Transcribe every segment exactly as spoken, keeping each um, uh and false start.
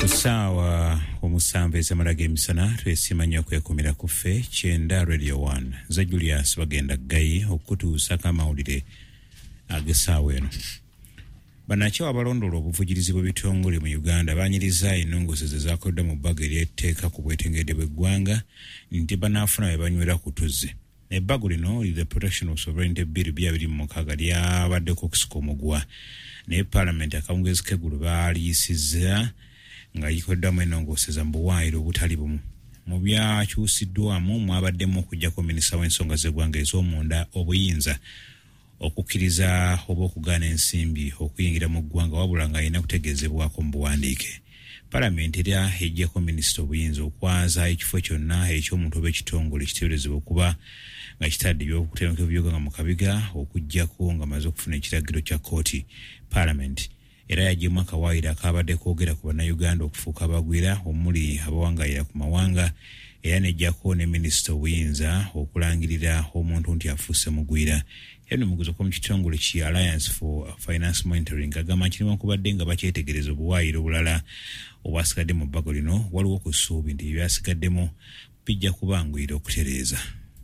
Sawa omusambe zamalaga emisana twesimanya kwekomera kufe kyenda Radio one za Julius bagenda gayi okutuusa kamawulire agesaawa eno. Banacho abalondolo obuvujirizi bw'ebitongole mu Uganda banyiriza ennongoosezo zaakoledde mu bbago ery'etteeka ku bwetengedde bw'eggwanga nti banaafuna bwe banywera ku tuzzi. Ebbago lino the Protection of Sovereignty Bill bya biri mu mukaaga lyabaddeko okusika omugwa naye Paalamenti akawungezi k'eggulu baaliyisizza nga yikoddamu ennongooseza mu buwaayiro obutali bumu. Mu byakyusiddwamu mwabaddemu okuggyako minisita w'ensonga z'eggwanga ez'omunda obuyinza okukkiriza oba okugaana ensimbi okuyingira mu ggwanga wabula ng'alina kutegeezebwako mu buwandiike. Paalamenti era ejjako minisita obuyinza okwaza ekifo kyonna eky'omuntu oba ekitongole ekiteeberezebwa okuba nga kitadde ebyokuteemeka eby'eggwanga mu kabiga okuggyako ng'amaze okufuna ekiragiro kya kkooti. Paalamenti era yaggyeemu akawaayiro akaabadde koogera ku bannayuganda okufuuka abagwira omuli abawangaalira ku mawanga era n'ejjako ne minisita obuyinza okulangirira omuntu nti afuuse mugwira. Era n'omuguzi mu kitongole ki Alliance for Finance Monitoring agamba nti newankubadde nga bakyetegereza obuwaayiro obulala obwasigadde mu bbago lino waliwo ku ssuubi nti ebyasigaddemu bijja kubanguyira okutereeza.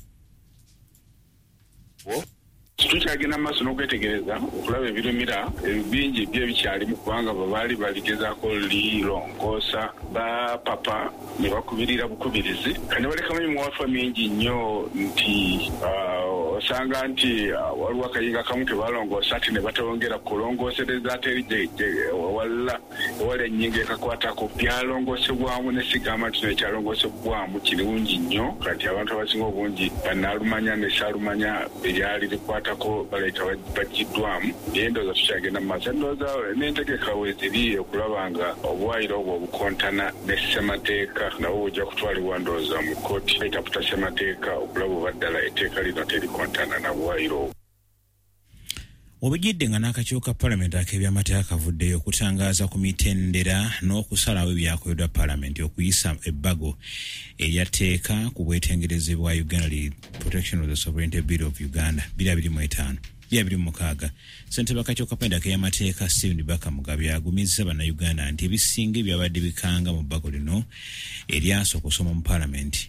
Tukyagenda maaso n'okwetegereza okulaba ebirumira ebingi bye bikyalimu kubanga babaali baligezaako lirongoosa ba papa ne bakubirira bukubirizi kane balekamu emiwafa mingi nnyo nti osanga nti waliwo akayinga kamu tebalongoosa ati ne batongera kulongoosereza ate walla ewala ennyinga ekakwatako byalongoosebwamu ne sigamba nti nekyalongoosebwamu kirungi nnyo kati abantu abasinga obungi bannaalumanya ne saalumanya eryali likwata ko balaita bajiddwamu endowooza tukyagenda mu maaso. Endowooza n'entegeka weeziri okulaba nga obuwaayiro obwo obukontana ne ssemateeka nabo bujja kutwalibwa ndowooza mu kkooti etaputa ssemateeka okulaba oba ddala etteeka lino terikontana na buwaayiro obwo. Obujjidde nga n'akakiiko ka Paalamenti ak'ebyamateeka kavuddeyo okutangaaza ku mitendera n'okusalawo ebyakoleddwa Paalamenti okuyisa ebbago eryatteeka ku bwetengereze bwa Uganda li Protection of the Sovereignty Bill of Uganda bbiri abiri mu etaano bbiri abiri mu mukaaga. Ssentebe w'akakiiko ka Paalamenti ak'ebyamateeka Stephen Baka Mugabe agumizza bannayuganda nti ebisinga ebyabadde bikanga mu bbago lino eryasooka okusoma mu Paalamenti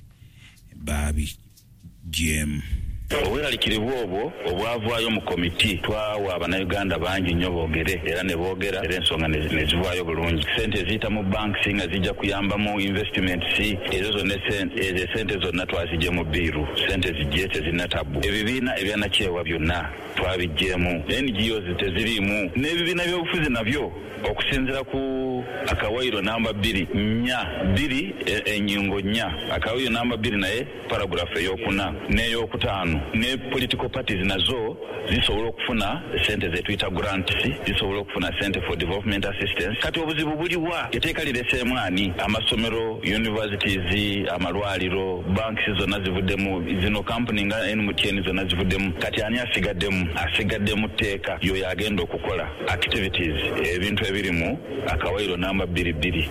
baabiggyeemu. Obweralikirivu obwo obwavaayo mu komiti twawa abannayuganda bangi nnyo boogere era ne boogera era ensonga ne zivaayo bulungi. Sente eziyita mu banki nga zijja kuyambamu investments ezo zonna ezo sente zonna twazigye mu bbiiru sente zijje tezirina tabu. Ebibiina ebyanakyewa byonna twabiggyeemu. N G Os teziriimu n'ebibiina by'obufuzi nabyo okusinziira ku akawaayiro namba bbiri nnya bbiri ennyingo nnya akawaayiro namba bbiri naye paragulafu ey'okuna n'ey'okutaano ne political parties nazo zisobola okufuna sente zetuyita grants zisobola okufuna sente for development assistance. Kati obuzibu buliwa etteeka lireseemu ani amasomero universities amalwaliro banks zonna zivuddemu zino company nga N M T N zonna zivuddemu kati ani asigaddemu asigaddemu tteeka yoyo agenda okukola activities ebintu ebirimu akawaayiro namba bbiri bbiri.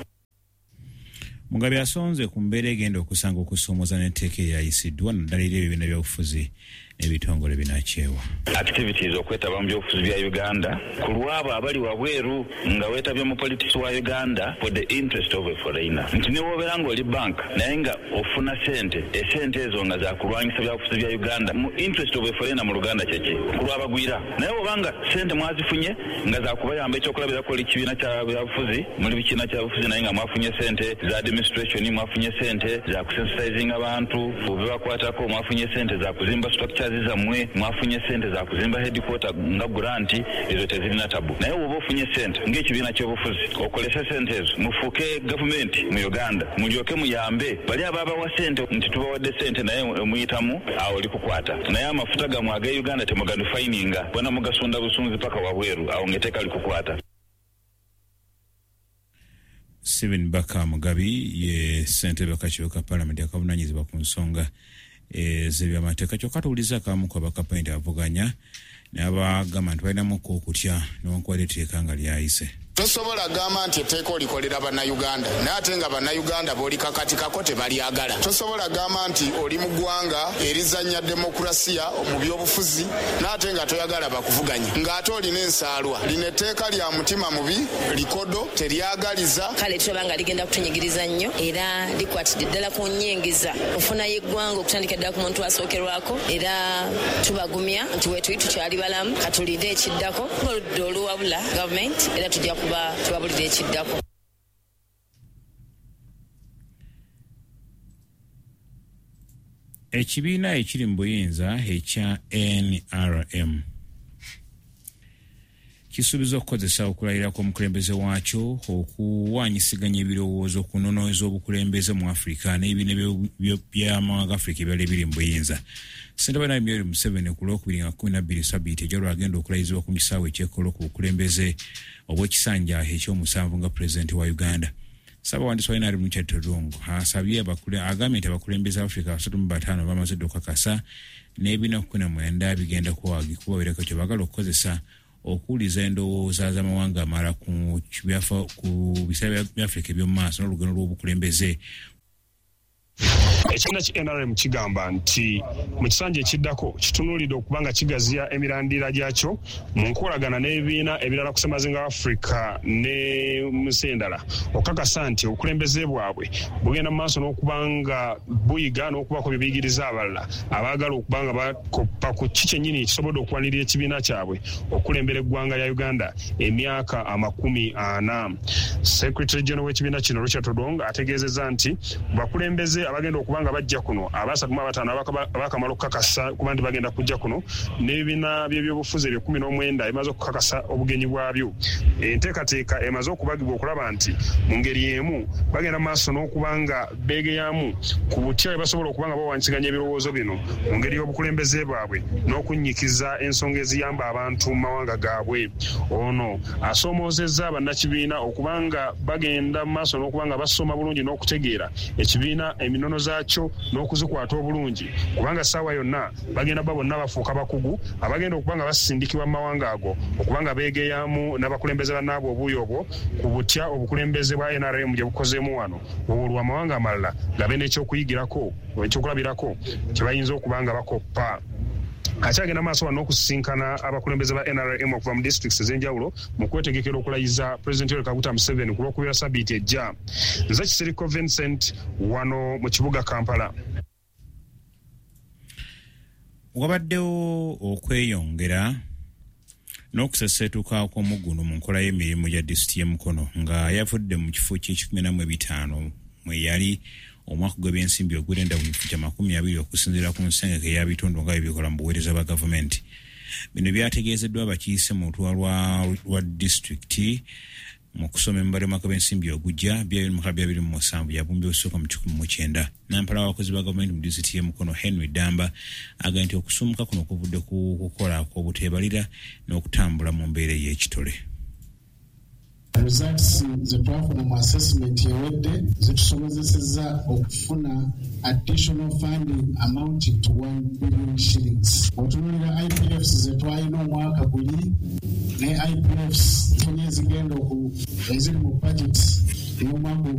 Mugabe asonze ku mbeera egenda okusanga okusoomoza n'etteeka eryayisiddwa naddala eri ebibiina by'obufuzi n'ebitongole binakyewa. Activities okwetaba mu byobufuzi bya Uganda ku lwabo abali wabweru nga weetabye mu politics wa Uganda for the interest of a foreigner. Nti ne wobeera ng'oli bank naye nga ofuna sente esente ezo nga zakulwanyisa byabufuzi bya Uganda mu interest of a foreigner mu Luganda kyeki ku lwabagwira naye obanga sente mwazifunye nga zakubayamba ekyokulabirako oli kibiina kya byabufuzi muli bikiina kya bufuzi naye nga mwafunye sente za administration mwafunye sente za kusensitizing abantu bebakwatako mwafunye sente za kuzimba structures zammwe mwafunye sente za kuzimba headquarter nga grant ezo tezirina tabu. Naye oba ofunye sente ng'ekibiina ky'obufuzi okolese sente ezo mufuuke gavumenti mu Uganda mulyoke muyambe bali ababawa sente nti tubawadde sente naye muyitamu awo oli kukwata naye amafuta gammwe ag'e Uganda temugadufayininga bwana mugasunda busunzi paka wabweru awo ng'etteeka likukwata. Stephen Baka Mugabe ye ssentebe w'akakiiko ka Paalamenti akavunaanyizibwa ku nsonga ez'ebyamateeka kyokka tuwuliza akamu ku abakapainti avuganya n'abagamba nti balinamu okutya newankubadde etteeka nga lyayise. Tosobola gamba nti etteeka olikolera bannayuganda naye ate nga bannayuganda b'olikakatikako tebalyagala. Tosobola gamba nti oli mu ggwanga erizannya demokulasiya mu byobufuzi naye ate nga toyagala bakuvuganye ng'ate olina ensaalwa. Lino etteeka lya mutima mubi, likodo, teryagaliza. Kale tulaba nga ligenda kutunyigiriza nnyo era likwatidde ddala ku nnyingiza ofuna y'eggwanga okutandika ddala ku muntu asookerwako, era tubagumya nti weetuli tukyali balamu katulinde ekiddako oludda oluwabula gavumenti era tujja kuba tubabulira ekiddako. Ekibiina ekiri mu buyinza ekya N R M kisuubiza okukozesa okulayira kw'omukulembeze waakyo okuwanyisiganya ebirowoozo ku nnono z'obukulembeze mu Afrika n'ebibiina by'amawanga Afrika ebyali ebiri mu buyinza. Ssentebe Yoweri Museveni ku lwokubiri nga kkumi na bbiri Sabbiiti ejja lwagenda okulayizibwa ku kisaawe ekyekkoolo ku bukulembeze obw'ekisanja eky'omusanvu nga pulezidenti wa Uganda. Ssaabawandiisi wa N R M Richard Todongo asabye agambye nti abakulembeze Afrika basatu mu bataano bamaze dde okukakasa n'ebibiina kkumi na mwenda bigenda kubaweerako kye baagala okukozesa okuwuliza endowooza z'amawanga amalala ku biseera bya Afrika eby'omu maaso n'olugendo lw'obukulembeze. Ekibiina ki N R M kigamba nti mu kisanja ekiddako kitunuulidde okubanga kigaziya emirandira gyakyo mu nkolagana n'ebibiina ebirala ku ssemazinga wa Afrika ne mu nsi endala okukakasa nti obukulembeze bwabwe bugenda mu maaso n'okubanga buyiga n'okubako bye biyigiriza abalala abaagala okubanga bakoppa ku ki kyennyini kisobodde okuwanirira ekibiina kyabwe okulembera eggwanga lya Uganda emyaka amakumi ana. Secretary General w'ekibiina kino Richard Todongo ategeezezza nti bakulembeze abagenda okubanga bajja kuno abasatu mu bataano abakamala okukakasa kuba nti bagenda kujja kuno n'ebibiina by'ebyobufuzi ebyo kkumi n'omwenda emaze okukakasa obugenyi bwabyo. Enteekateeka emaze okubagibwa okulaba nti mu ngeri emu bagenda mu maaso n'okubanga beegeyamu ku butya bwe basobola okubanga bawanyisiganya ebirowoozo bino mu ngeri y'obukulembeze bwabwe n'okunnyikiza ensonga eziyamba abantu mu mawanga gaabwe. Ono asoomoozezza bannakibiina okubanga bagenda mu maaso n'okubanga basoma bulungi n'okutegeera ekibiina eminono zaakyo n'okuzikwata obulungi kubanga ssaawa yonna bagenda ba bonna bafuuka bakugu abagenda okubanga basindikibwa mu mawanga ago okubanga beegeyamu n'abakulembeze bannaabwe obuuyo obwo ku butya obukulembeze bwa N R M gye bukozeemu wano obulwa amawanga amalala gabe n'ekyokuyigirako ekyokulabirako kye bayinza okubanga bakoppa. Akyagenda maaso wano okusisinkana abakulembeze ba N R M okuva mu districts ez'enjawulo mu kwetegekera okulayiza Pulezidenti Yoweri Kaguta Museveni ku lw'okubeera Sabbiiti ejja. Nze Kisiriko Vincent wano mu kibuga Kampala. Wabaddewo okweyongera n'okuseseetuka kw'omuguno mu nkola y'emirimu gya disitulikiti y'e Mukono nga yavudde mu kifo ky'ekikumi na bitaano mwe yali omwaka gw'ebyensimbi ogw'enda mu kifo kya makumi abiri okusinziira ku nsengeke y'abitundu nga bibikola mu buweereza bwa gavumenti. Bino byategeezeddwa abakiise mu lutwalwa lwa disitulikiti mu kusoma emibalire mwaka b'ensimbi ogujja byabiri mu musanvu yabumbye okusooka mu kikumi mu kyenda. Nampala w'abakozi ba gavumenti mu disitulikiti y'e Mukono Henry Damba agambye nti okusumuka kuno kuvudde ku kukola kw'obuteebalira n'okutambula mu mbeera ey'ekitole. Results ze twafuna mu assessment ewedde zitusobozesezza okufuna additional funding amounting to one billion shillings. Otunulira I P Fs ze twalina omwaka guli ne I P Fs tufunye ezigenda eziri mu budget ey'omwaka